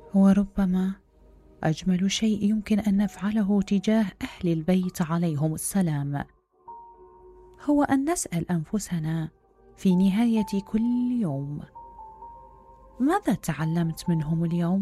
وربما أجمل شيء يمكن أن نفعله تجاه أهل البيت عليهم السلام هو أن نسأل أنفسنا في نهاية كل يوم: ماذا تعلمت منهم اليوم؟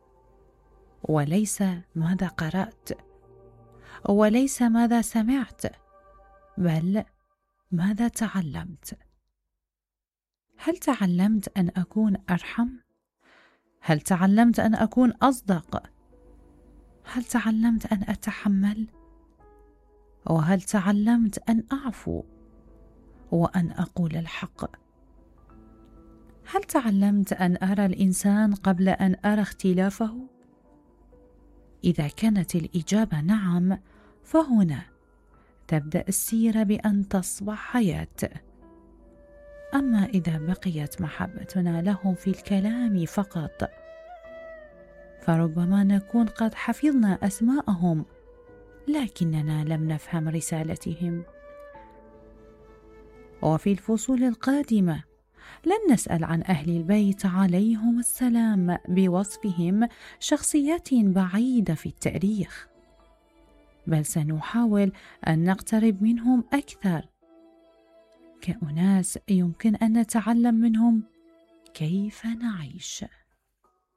وليس ماذا قرأت، وليس ماذا سمعت، بل ماذا تعلمت. هل تعلمت أن أكون أرحم؟ هل تعلمت أن أكون أصدق؟ هل تعلمت أن أتحمل؟ وهل تعلمت أن أعفو وأن أقول الحق؟ هل تعلمت أن أرى الإنسان قبل أن أرى اختلافه؟ إذا كانت الإجابة نعم، فهنا تبدأ السيرة بأن تصبح حياة. أما إذا بقيت محبتنا لهم في الكلام فقط، فربما نكون قد حفظنا أسماءهم لكننا لم نفهم رسالتهم. وفي الفصول القادمة لن نسأل عن أهل البيت عليهم السلام بوصفهم شخصيات بعيدة في التاريخ، بل سنحاول أن نقترب منهم أكثر كأناس يمكن أن نتعلم منهم كيف نعيش.